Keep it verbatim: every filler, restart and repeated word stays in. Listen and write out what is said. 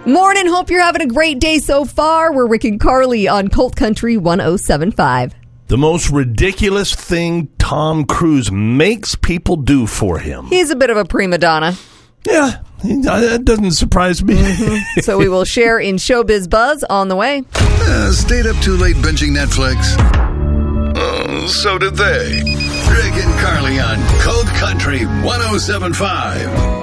Morning. Hope you're having a great day so far. We're Rick and Carly on Colt Country one oh seven point five. The most ridiculous thing Tom Cruise makes people do for him. He's a bit of a prima donna. Yeah, that doesn't surprise me. Mm-hmm. So we will share in Showbiz Buzz on the way. Uh, stayed up too late binging Netflix? Uh, so did they. Rick and Carly on Colt Country one oh seven point five.